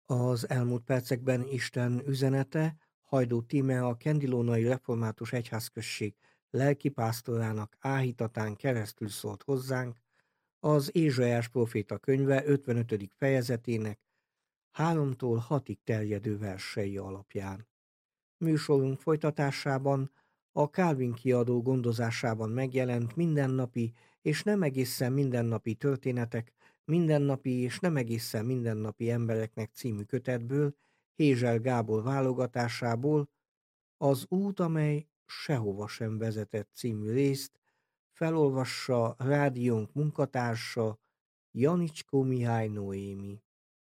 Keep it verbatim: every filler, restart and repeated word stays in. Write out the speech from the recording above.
Az elmúlt percekben Isten üzenete Hajdú Tíme, a Kendilónai Református Egyházközség lelkipásztorának áhítatán keresztül szólt hozzánk az Ézsaiás próféta könyve ötvenötödik fejezetének háromtól hatig terjedő versei alapján. Műsorunk folytatásában a Calvin kiadó gondozásában megjelent Mindennapi és nem egészen mindennapi történetek, mindennapi és nem egészen mindennapi embereknek című kötetből, Hézsel Gábor válogatásából az út, amely sehova sem vezetett című részt felolvassa rádiónk munkatársa, Janicskó Mihály Noémi.